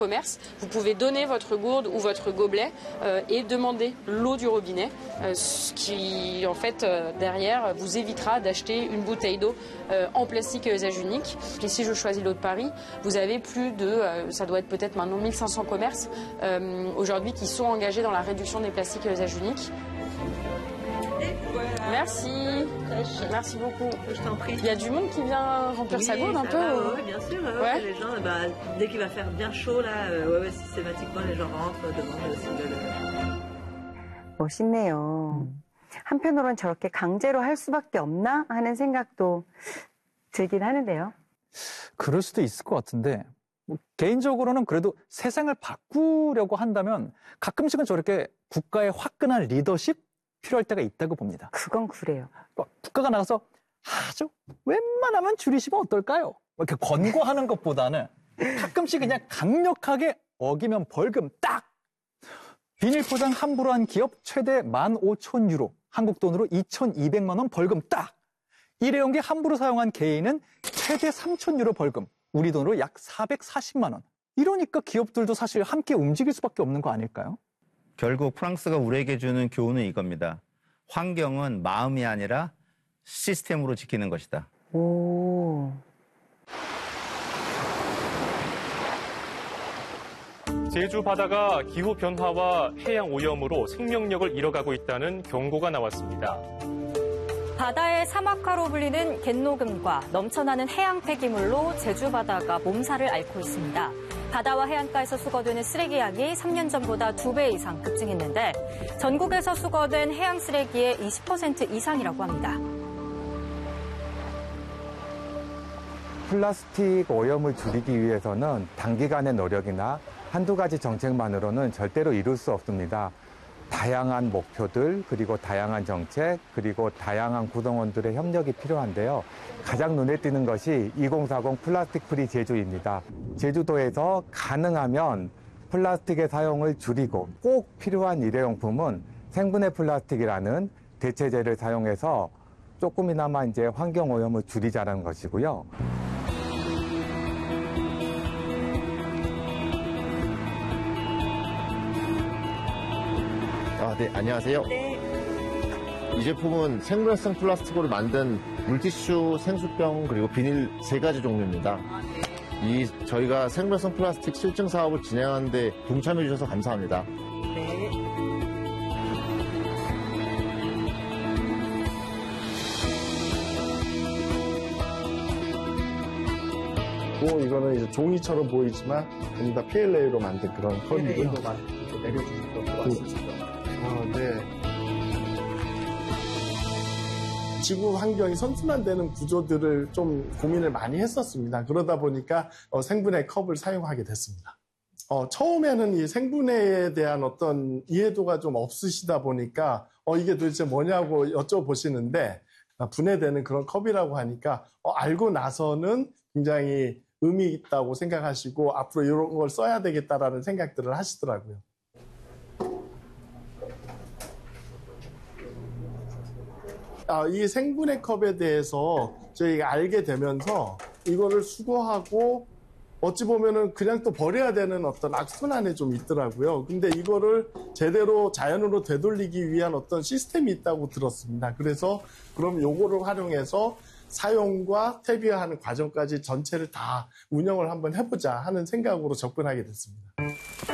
Commerce, vous pouvez donner votre gourde ou votre gobelet et demander l'eau du robinet, ce qui en fait derrière vous évitera d'acheter une bouteille d'eau en plastique à usage unique. Ici je choisis l'eau de Paris, vous avez plus de, ça doit être peut-être maintenant 1500 commerces aujourd'hui qui sont engagés dans la réduction des plastiques à usage unique. Merci. Merci beaucoup. Je t'en prie. Il y a du monde qui vient remplir sa gourde un peu. Oui, bien sûr. Ouais. Les gens, dès qu'il va faire bien chaud, là, systématiquement, les gens rentrent, demandent aussi de le... 멋있네요. 한편으로는 저렇게 강제로 할 수밖에 없나 하는 생각도 들긴 하는데요. 그럴 수도 있을 것 같은데 개인적으로는 그래도 세상을 바꾸려고 한다면 가끔씩은 저렇게 국가의 화끈한 리더십 필요할 때가 있다고 봅니다. 그건 그래요. 국가가 나가서 아주 웬만하면 줄이시면 어떨까요? 이렇게 권고하는 것보다는 가끔씩 그냥 강력하게 어기면 벌금 딱! 비닐 포장 함부로 한 기업 최대 15,000유로, 한국 돈으로 2,200만 원 벌금 딱! 일회용기 함부로 사용한 개인은 최대 3,000유로 벌금, 우리 돈으로 약 440만 원. 이러니까 기업들도 사실 함께 움직일 수밖에 없는 거 아닐까요? 결국 프랑스가 우리에게 주는 교훈은 이겁니다. 환경은 마음이 아니라 시스템으로 지키는 것이다. 오. 제주 바다가 기후 변화와 해양 오염으로 생명력을 잃어가고 있다는 경고가 나왔습니다. 바다의 사막화로 불리는 갯녹음과 넘쳐나는 해양 폐기물로 제주 바다가 몸살을 앓고 있습니다. 바다와 해안가에서 수거되는 쓰레기 양이 3년 전보다 2배 이상 급증했는데 전국에서 수거된 해양 쓰레기의 20% 이상이라고 합니다. 플라스틱 오염을 줄이기 위해서는 단기간의 노력이나 한두 가지 정책만으로는 절대로 이룰 수 없습니다. 다양한 목표들, 그리고 다양한 정책, 그리고 다양한 구성원들의 협력이 필요한데요. 가장 눈에 띄는 것이 2040 플라스틱 프리 제주입니다. 제주도에서 가능하면 플라스틱의 사용을 줄이고 꼭 필요한 일회용품은 생분해 플라스틱이라는 대체재를 사용해서 조금이나마 이제 환경 오염을 줄이자는 것이고요. 네, 안녕하세요. 네. 이 제품은 생물성 플라스틱으로 만든 물티슈, 생수병, 그리고 비닐 3가지 종류입니다. 저희가 생물성 플라스틱 실증 사업을 진행하는데 동참해 주셔서 감사합니다. 네. 이거는 이제 종이처럼 보이지만 전부 다 PLA로 만든 그런 컵이고요. 내려주실 것 같습니다. 네. 지구 환경이 선순환되는 구조들을 좀 고민을 많이 했었습니다. 그러다 보니까 생분해 컵을 사용하게 됐습니다. 처음에는 이 생분해에 대한 어떤 이해도가 좀 없으시다 보니까 이게 도대체 뭐냐고 여쭤보시는데 분해되는 그런 컵이라고 하니까 알고 나서는 굉장히 의미 있다고 생각하시고 앞으로 이런 걸 써야 되겠다라는 생각들을 하시더라고요. 이 생분해 컵에 대해서 저희가 알게 되면서 이거를 수거하고 어찌 보면은 그냥 또 버려야 되는 어떤 악순환에 좀 있더라고요. 근데 이거를 제대로 자연으로 되돌리기 위한 어떤 시스템이 있다고 들었습니다. 그래서 그럼 요거를 활용해서 사용과 퇴비화하는 과정까지 전체를 다 운영을 한번 해보자 하는 생각으로 접근하게 됐습니다.